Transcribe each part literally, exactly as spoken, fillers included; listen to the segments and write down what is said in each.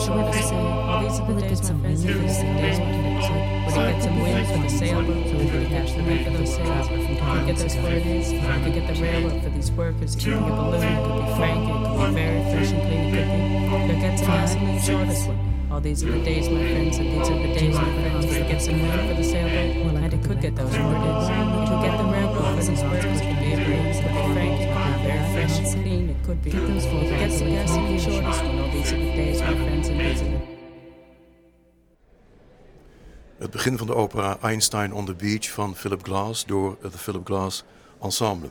shortest. All these are the days, my friends, these are the days when he would get some wind for the sailboat, so we could catch the wind for those sails. We could get those furnaces, we could get the railroad for these workers. It could be a balloon, it could be frank, it could be very fresh and clean, it could be. Could get some gasoline, shortest one. All these are the days, my friends, and these are the days, my friends. We could get some wind for the sailboat, and it could get those furnaces. We could get the railroad for these workers. It could be a balloon, it could be frank, it could be very fresh and clean, it could be. We could get some gasoline, shortest one. All these are the days, my friends, and these are the. Het begin van de opera Einstein on the Beach van Philip Glass door het Philip Glass Ensemble.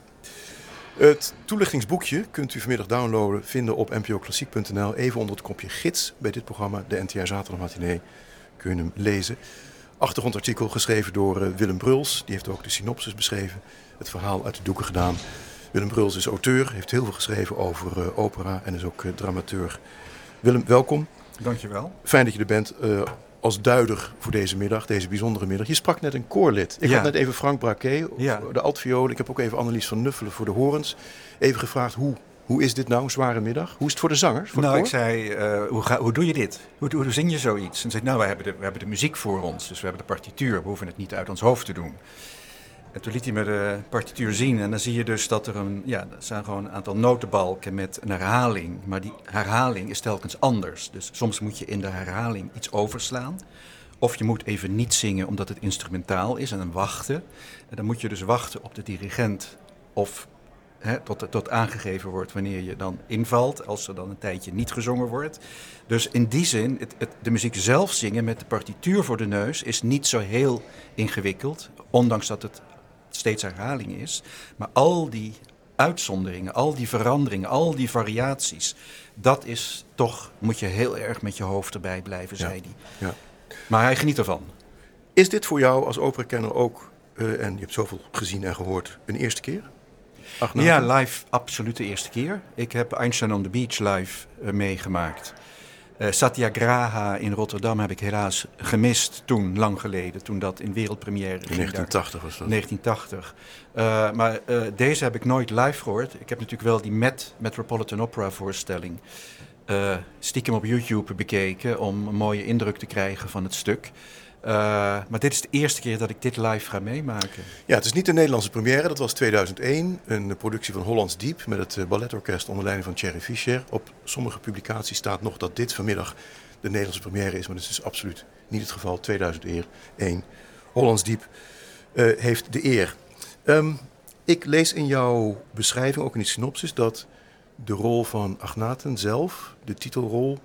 Het toelichtingsboekje kunt u vanmiddag downloaden, vinden op n p o klassiek punt n l. Even onder het kopje gids bij dit programma, de N T R Zaterdagmatinee, kun je hem lezen. Achtergrondartikel geschreven door uh, Willem Bruls, die heeft ook de synopsis beschreven, het verhaal uit de doeken gedaan. Willem Bruls is auteur, heeft heel veel geschreven over uh, opera en is ook uh, dramateur. Willem, welkom. Dankjewel. Fijn dat je er bent. Uh, als duider voor deze middag, deze bijzondere middag. Je sprak net een koorlid. Ik ja. had net even Frank Braquet, ja. de altviool. Ik heb ook even Annelies van Nuffelen voor de horens. Even gevraagd, hoe, hoe is dit nou, een zware middag? Hoe is het voor de zangers? Voor nou, de ik zei, uh, hoe, ga, hoe doe je dit? Hoe, hoe zing je zoiets? En zei, nou, we hebben, de, we hebben de muziek voor ons. Dus we hebben de partituur. We hoeven het niet uit ons hoofd te doen. En toen liet hij me de partituur zien. En dan zie je dus dat er een, ja, er zijn gewoon een aantal notenbalken met een herhaling. Maar die herhaling is telkens anders. Dus soms moet je in de herhaling iets overslaan. Of je moet even niet zingen omdat het instrumentaal is en dan wachten. En dan moet je dus wachten op de dirigent of hè, tot, tot aangegeven wordt wanneer je dan invalt. Als er dan een tijdje niet gezongen wordt. Dus in die zin, het, het, de muziek zelf zingen met de partituur voor de neus is niet zo heel ingewikkeld. Ondanks dat het steeds herhaling is. Maar al die uitzonderingen, al die veranderingen, al die variaties. Dat is toch, moet je heel erg met je hoofd erbij blijven, zei hij. Ja. Ja. Maar hij geniet ervan. Is dit voor jou als operakenner ook, uh, en je hebt zoveel gezien en gehoord, een eerste keer? Agnaten? Ja, live absoluut de eerste keer. Ik heb Einstein on the Beach live uh, meegemaakt. Uh, Satyagraha in Rotterdam heb ik helaas gemist toen, lang geleden. Toen dat in wereldpremière ging. In negentien tachtig was dat. negentien tachtig. Uh, maar uh, deze heb ik nooit live gehoord. Ik heb natuurlijk wel die Met Metropolitan Opera voorstelling Uh, stiekem op YouTube bekeken om een mooie indruk te krijgen van het stuk. Uh, maar dit is de eerste keer dat ik dit live ga meemaken. Ja, het is niet de Nederlandse première. Dat was tweeduizend één. Een productie van Hollands Diep met het balletorkest onder leiding van Thierry Fischer. Op sommige publicaties staat nog dat dit vanmiddag de Nederlandse première is. Maar dat is dus absoluut niet het geval. tweeduizend één. Hollands Diep uh, heeft de eer. Um, ik lees in jouw beschrijving, ook in die synopsis, dat de rol van Agnaten zelf, de titelrol,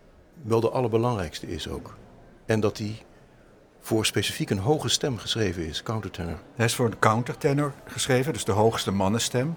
wel de allerbelangrijkste is ook. En dat die voor specifiek een hoge stem geschreven is, countertenor. Hij is voor een countertenor geschreven, dus de hoogste mannenstem.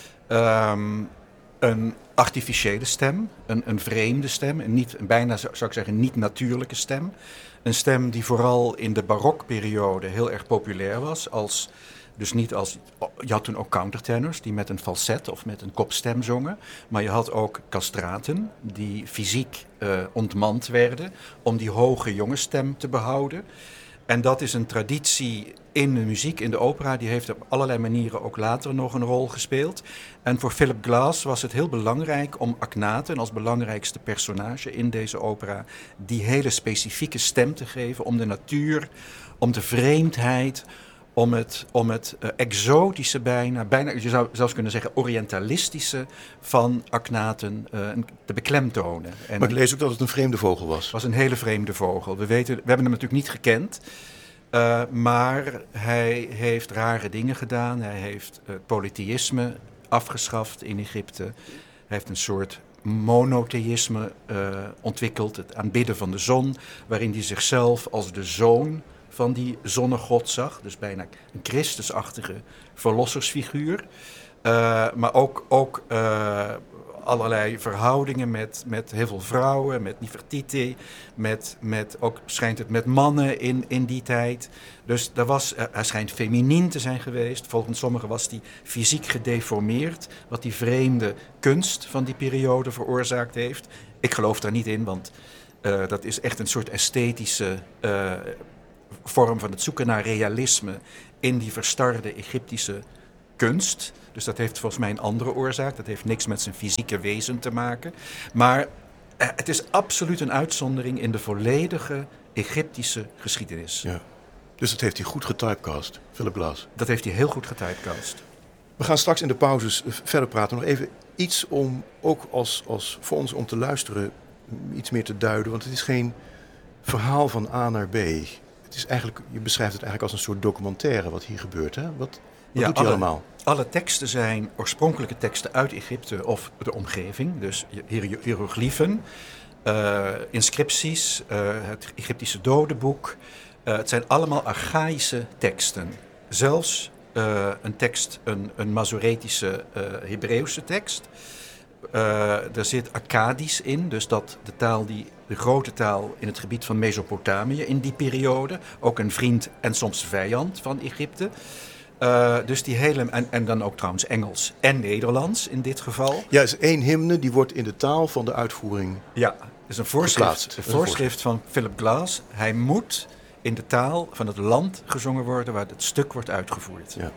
Um, een artificiële stem, een, een vreemde stem, een niet, een bijna zou ik zeggen niet natuurlijke stem. Een stem die vooral in de barokperiode heel erg populair was als... Dus niet als, je had toen ook countertenors die met een falset of met een kopstem zongen. Maar je had ook castraten die fysiek uh, ontmand werden om die hoge jongensstem te behouden. En dat is een traditie in de muziek, in de opera. Die heeft op allerlei manieren ook later nog een rol gespeeld. En voor Philip Glass was het heel belangrijk om Agnaten als belangrijkste personage in deze opera die hele specifieke stem te geven om de natuur, om de vreemdheid, om het, om het uh, exotische bijna, bijna, je zou zelfs kunnen zeggen orientalistische van Agnaten uh, te beklemtonen. En maar ik lees ook dat het een vreemde vogel was. Het was een hele vreemde vogel. We, weten, we hebben hem natuurlijk niet gekend, uh, maar hij heeft rare dingen gedaan. Hij heeft uh, polytheïsme afgeschaft in Egypte. Hij heeft een soort monotheïsme uh, ontwikkeld, het aanbidden van de zon, waarin hij zichzelf als de zoon van die zonnegod zag. Dus bijna een Christusachtige verlossersfiguur. Uh, maar ook, ook uh, allerlei verhoudingen met, met heel veel vrouwen, met Nefertiti, met, met ook schijnt het met mannen in, in die tijd. Dus daar was, uh, hij schijnt feminien te zijn geweest. Volgens sommigen was hij fysiek gedeformeerd, wat die vreemde kunst van die periode veroorzaakt heeft. Ik geloof daar niet in, want uh, dat is echt een soort esthetische Uh, vorm van het zoeken naar realisme in die verstarde Egyptische kunst. Dus dat heeft volgens mij een andere oorzaak. Dat heeft niks met zijn fysieke wezen te maken. Maar Uh, het is absoluut een uitzondering in de volledige Egyptische geschiedenis. Ja. Dus dat heeft hij goed getypecast, Philip Glass. Dat heeft hij heel goed getypecast. We gaan straks in de pauzes verder praten. Nog even iets om, ook als, als voor ons om te luisteren, iets meer te duiden. Want het is geen verhaal van A naar B. Het is eigenlijk, je beschrijft het eigenlijk als een soort documentaire wat hier gebeurt. Hè? Wat, wat ja, doet hij alle, allemaal? Alle teksten zijn oorspronkelijke teksten uit Egypte of de omgeving. Dus hier- hieroglyphen, uh, inscripties, uh, het Egyptische dodenboek. Uh, het zijn allemaal archaïsche teksten. Zelfs uh, een tekst, een, een Masoretische uh, Hebreeuwse tekst. Uh, er zit Akkadisch in, dus dat de taal die de grote taal in het gebied van Mesopotamië in die periode, ook een vriend en soms vijand van Egypte. Uh, dus die hele, en, en dan ook trouwens Engels en Nederlands in dit geval. Ja, er is één hymne die wordt in de taal van de uitvoering. Ja, dat is een voorschrift, een voorschrift van Philip Glass. Hij moet in de taal van het land gezongen worden waar het stuk wordt uitgevoerd. Ja.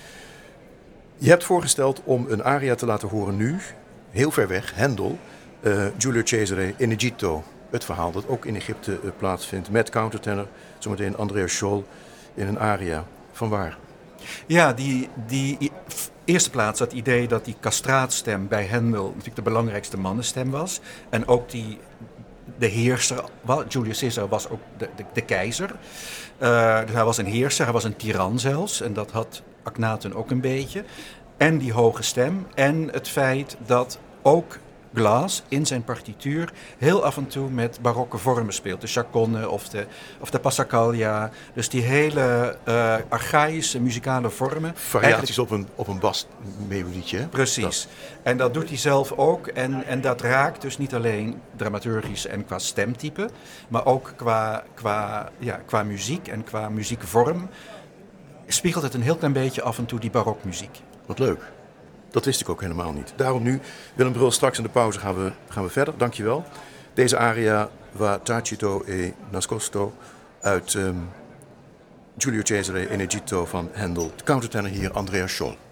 Je hebt voorgesteld om een aria te laten horen nu, heel ver weg, Handel, uh, Giulio Cesare in Egitto. Het verhaal dat ook in Egypte uh, plaatsvindt met countertenor, zometeen Andrea Scholl in een aria. Van waar? Ja, die, die eerste plaats dat idee dat die castraatstem bij Handel natuurlijk de belangrijkste mannenstem was. En ook die, de heerser, Julius Caesar was ook de, de, de keizer. Uh, dus hij was een heerser, hij was een tiran zelfs. En dat had Akhenaten ook een beetje. En die hoge stem en het feit dat ook Glass in zijn partituur heel af en toe met barokke vormen speelt. De chaconne of de, of de passacaglia. Dus die hele uh, archaïsche muzikale vormen. Variaties op een, op een basmelodietje. Precies. Dat. En dat doet hij zelf ook. En, en dat raakt dus niet alleen dramaturgisch en qua stemtype, maar ook qua, qua, ja, qua muziek en qua muziekvorm. Spiegelt het een heel klein beetje af en toe die barokmuziek. Wat leuk. Dat wist ik ook helemaal niet. Daarom nu, Willem Brul, straks in de pauze gaan we, gaan we verder. Dankjewel. Deze aria Va tacito e nascosto uit um, Giulio Cesare in Egitto van Handel. De countertenor hier, Andrea Scholl.